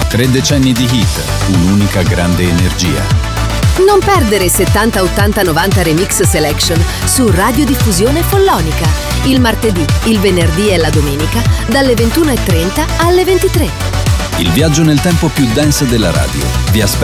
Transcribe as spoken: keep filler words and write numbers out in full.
Tre decenni di hit, un'unica grande energia. Non perdere settanta, ottanta, novanta Remix Selection su Radiodiffusione Follonica. Il martedì, il venerdì e la domenica dalle ventuno e trenta alle ventitré. Il viaggio nel tempo più dance della radio. Vi aspetta